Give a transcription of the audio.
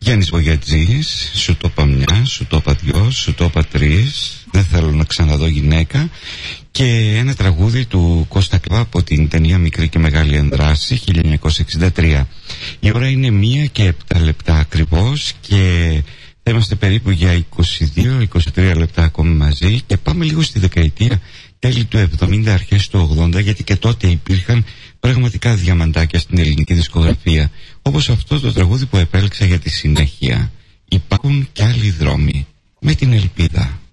Γιάννης Βογιατζής, σου το είπα μια, σου το είπα δυο, σου το είπα τρεις, δεν θέλω να ξαναδώ γυναίκα. Και ένα τραγούδι του Κώστα Κλαβά από την ταινία Μικρή και Μεγάλη Ενδράση 1963. Η ώρα είναι 1:07 ακριβώς και θα είμαστε περίπου για 22-23 λεπτά ακόμη μαζί. Και πάμε λίγο στη δεκαετία τέλη του 70, αρχές του 80, γιατί και τότε υπήρχαν πραγματικά διαμαντάκια στην ελληνική δισκογραφία, όπως αυτό το τραγούδι που επέλεξα για τη συνέχεια. Υπάρχουν κι άλλοι δρόμοι, με την ελπίδα.